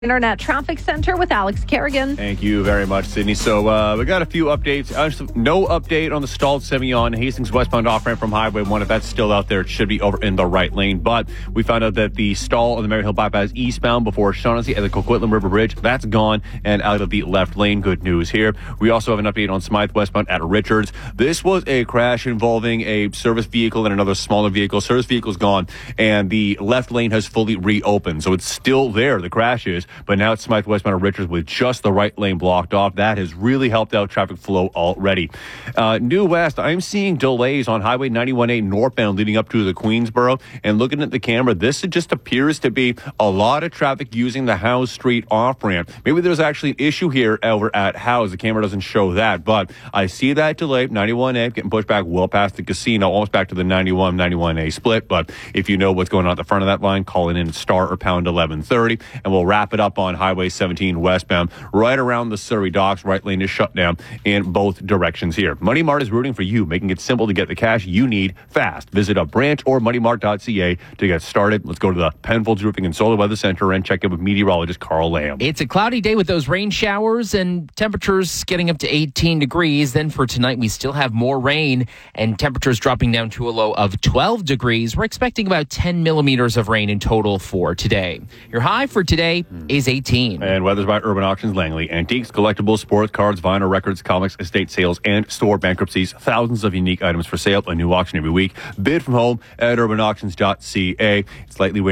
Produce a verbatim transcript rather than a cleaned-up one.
Internet Traffic Center with Alex Kerrigan. Thank you very much, Sydney. So uh, we got a few updates. Uh, no update on the stalled semi on Hastings westbound off-ramp from Highway one. If that's still out there, it should be over in the right lane. But we found out that the stall on the Maryhill bypass eastbound before Shaughnessy at the Coquitlam River Bridge, that's gone and out of the left lane. Good news here. We also have an update on Smythe westbound at Richards. This was a crash involving a service vehicle and another smaller vehicle. Service vehicle's gone, and the left lane has fully reopened. So it's still there, the crash is. But now it's Smythe westbound of Richards with just the right lane blocked off. That has really helped out traffic flow already. Uh, New West, I'm seeing delays on Highway ninety-one A northbound leading up to the Queensboro. And looking at the camera, this just appears to be a lot of traffic using the Howes Street off-ramp. Maybe there's actually an issue here over at Howes. The camera doesn't show that. But I see that delay. ninety-one A getting pushed back well past the casino, almost back to the ninety-one, ninety-one A split. But if you know what's going on at the front of that line, call it in at star or pound eleven thirty. And we'll wrap it up on Highway seventeen westbound, right around the Surrey docks. Right lane is shut down in both directions here. Money Mart is rooting for you, making it simple to get the cash you need fast. Visit a branch or money mart dot c a to get started. Let's go to the Penfolds Roofing and Solar Weather Center and check in with meteorologist Carl Lamb. It's a cloudy day with those rain showers and temperatures getting up to eighteen degrees. Then for tonight, we still have more rain and temperatures dropping down to a low of twelve degrees. We're expecting about ten millimeters of rain in total for today. Your high for today is eighteen. And weather's by Urban Auctions Langley. Antiques, collectibles, sports cards, vinyl records, comics, estate sales, and store bankruptcies. Thousands of unique items for sale. A new auction every week. Bid from home at urban auctions dot c a. It's lightly weighted